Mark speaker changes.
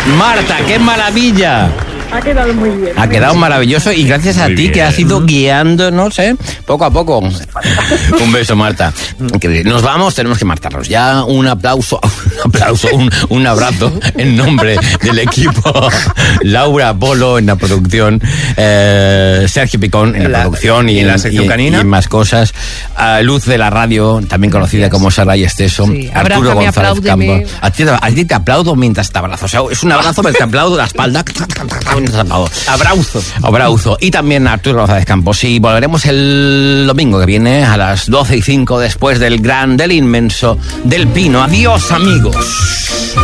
Speaker 1: Marta, qué maravilla.
Speaker 2: Ha quedado muy bien.
Speaker 1: Ha quedado maravilloso y gracias a ti que has ido guiándonos, poco a poco. Un beso, Marta. Nos vamos, tenemos que marcharnos. Ya un aplauso, un abrazo en nombre del equipo. Laura Polo en la producción, Sergio Picón en la producción y en la sección canina y en más cosas. Luz de la radio, también conocida como Sara y Esteso. Sí. Arturo González Campo. A ti te aplaudo mientras te abrazo. O sea, es un abrazo, pero te aplaudo la espalda. Abrazo. Y también Arturo González Campos. Y volveremos el domingo que viene a las 12:05 después del inmenso, del Pino. Adiós, amigos.